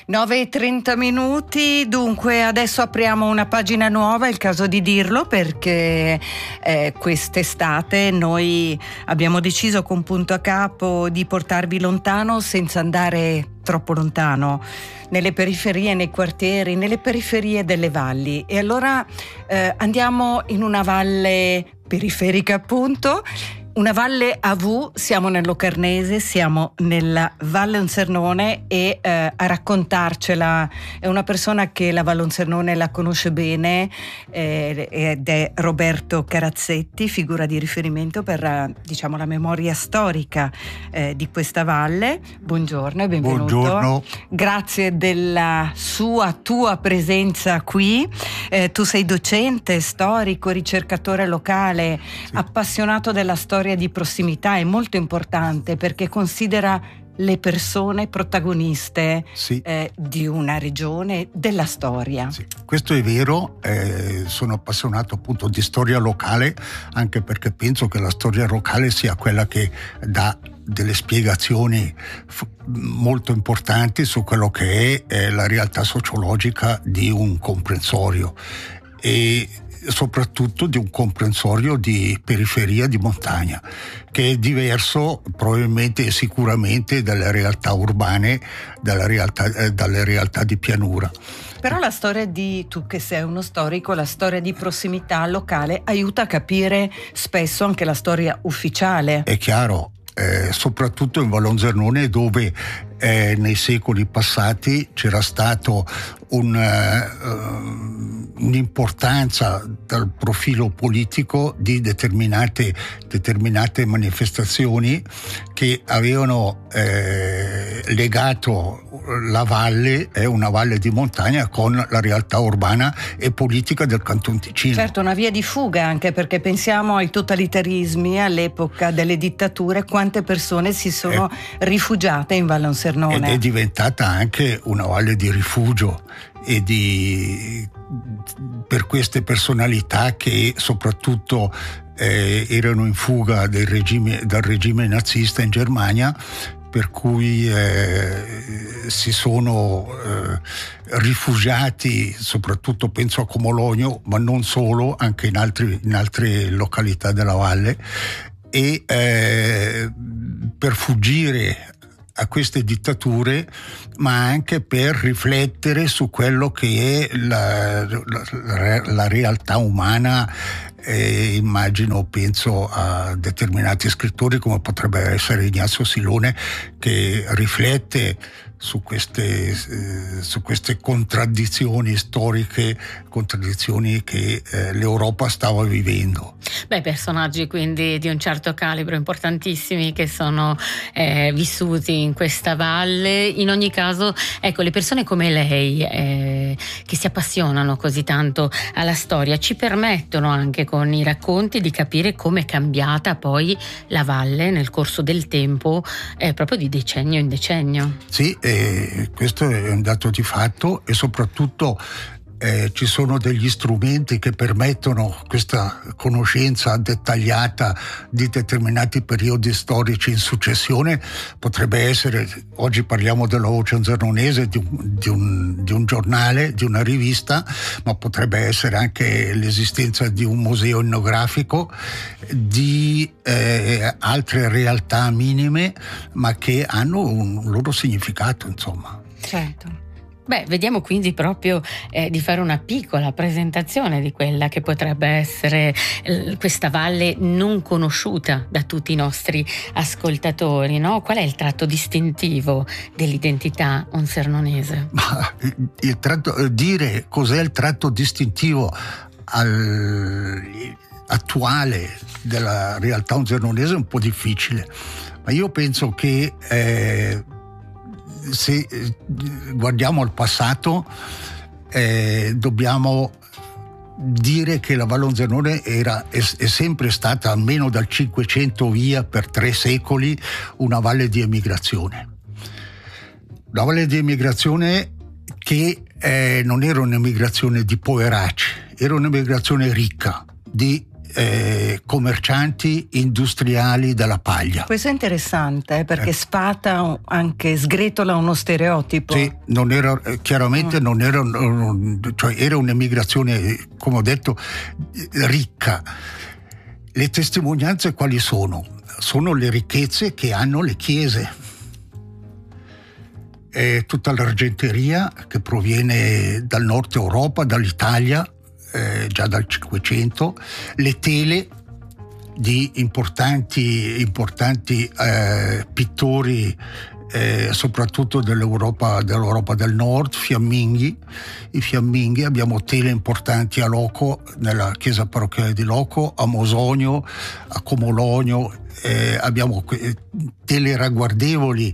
9:30. Dunque adesso apriamo una pagina nuova, è il caso di dirlo, perché quest'estate noi abbiamo deciso con Punto a Capo di portarvi lontano senza andare troppo lontano, nelle periferie, nei quartieri, nelle periferie delle valli. E allora andiamo in una valle periferica, appunto, una valle a V. Siamo nel Locarnese, siamo nella Valle Onsernone e a raccontarcela è una persona che la Valle Onsernone la conosce bene, ed è Roberto Carazzetti, figura di riferimento per la memoria storica di questa valle. Buongiorno e benvenuto. Buongiorno. Grazie della tua presenza qui. Tu sei docente, storico, ricercatore locale, sì, appassionato della storia di prossimità. È molto importante perché considera le persone protagoniste, sì, di una regione, della storia. Sì, questo è vero. Sono appassionato appunto di storia locale, anche perché penso che la storia locale sia quella che dà delle spiegazioni molto importanti su quello che è la realtà sociologica di un comprensorio e soprattutto di un comprensorio di periferia, di montagna, che è diverso probabilmente e sicuramente dalle realtà urbane, dalle realtà di pianura. Però la storia tu che sei uno storico, la storia di prossimità locale aiuta a capire spesso anche la storia ufficiale. È chiaro. Soprattutto in Valle Onsernone, dove nei secoli c'era stato un'importanza dal profilo politico di determinate manifestazioni che avevano legato la valle, una valle di montagna, con la realtà urbana e politica del Canton Ticino. Certo, una via di fuga, anche perché pensiamo ai totalitarismi all'epoca delle dittature, quante persone si sono rifugiate in Valle Onsernone. Ed è diventata anche una valle di rifugio per queste personalità che soprattutto erano in fuga dal regime nazista in Germania, per cui si sono rifugiati, soprattutto penso a Comologno, ma non solo, anche in altre località della valle, e per fuggire a queste dittature, ma anche per riflettere su quello che è la realtà umana. Penso a determinati scrittori come potrebbe essere Ignazio Silone, che riflette su queste contraddizioni storiche, contraddizioni che l'Europa stava vivendo. Personaggi quindi di un certo calibro, importantissimi, che sono vissuti in questa valle. In ogni caso, ecco, le persone come lei che si appassionano così tanto alla storia ci permettono anche con i racconti di capire come è cambiata poi la valle nel corso del tempo, proprio di decennio in decennio. Sì, questo è un dato di fatto, e soprattutto ci sono degli strumenti che permettono questa conoscenza dettagliata di determinati periodi storici in successione. Potrebbe essere, oggi parliamo della Voce Onsernonese, di un giornale, di una rivista, ma potrebbe essere anche l'esistenza di un museo etnografico, di altre realtà minime, ma che hanno un loro significato, insomma. Certo. Vediamo quindi proprio di fare una piccola presentazione di quella che potrebbe essere questa valle non conosciuta da tutti i nostri ascoltatori, no? Qual è il tratto distintivo dell'identità onsernonese? Dire cos'è il tratto distintivo attuale della realtà onsernonese è un po' difficile, ma io penso che se guardiamo al passato, dobbiamo dire che la Valle Onsernone è sempre stata, almeno dal 500 via, per 3 secoli, una valle di emigrazione. La valle di emigrazione che non era un'emigrazione di poveracci, era un'emigrazione ricca, di commercianti industriali della paglia. Questo è interessante perché sfata, anche sgretola uno stereotipo. Sì, non era chiaramente non era, cioè era un'emigrazione, come ho detto, ricca. Le testimonianze quali sono? Sono le ricchezze che hanno le chiese. Tutta l'argenteria che proviene dal nord Europa, dall'Italia, già dal 500, le tele di importanti pittori, soprattutto dell'Europa del Nord, i fiamminghi. Abbiamo tele importanti a Loco, nella chiesa parrocchiale di Loco, a Mosogno, a Comologno, abbiamo tele ragguardevoli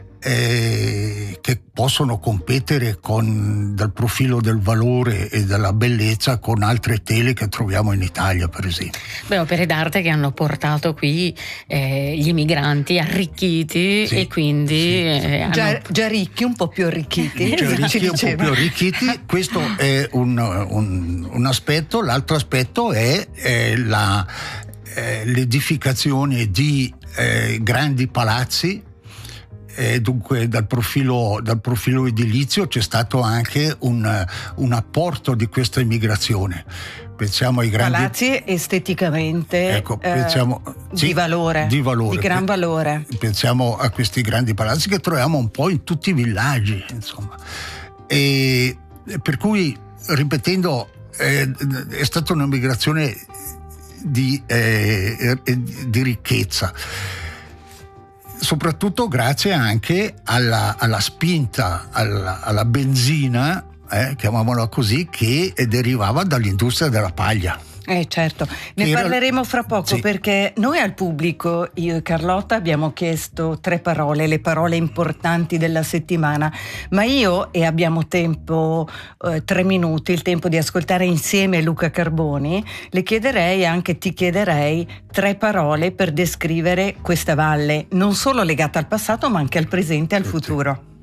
che possono competere dal profilo del valore e della bellezza con altre tele che troviamo in Italia, per esempio. Opere d'arte che hanno portato qui gli emigranti arricchiti, sì, e quindi già ricchi, un po' più arricchiti. Questo è un aspetto. L'altro aspetto è l'edificazione di grandi palazzi. Dunque dal profilo edilizio c'è stato anche un apporto di questa immigrazione. Pensiamo ai grandi palazzi esteticamente, di valore, di gran valore. Pensiamo a questi grandi palazzi che troviamo un po' in tutti i villaggi, insomma. E per cui, ripetendo, è stata un'immigrazione di ricchezza. Soprattutto grazie anche alla spinta, alla benzina, chiamiamola così, che derivava dall'industria della paglia. Certo, ne parleremo fra poco, sì, perché noi al pubblico, io e Carlotta, abbiamo chiesto 3 parole, le parole importanti della settimana, ma abbiamo tempo, 3 minuti, il tempo di ascoltare insieme Luca Carboni, ti chiederei 3 parole per descrivere questa valle, non solo legata al passato ma anche al presente e al futuro.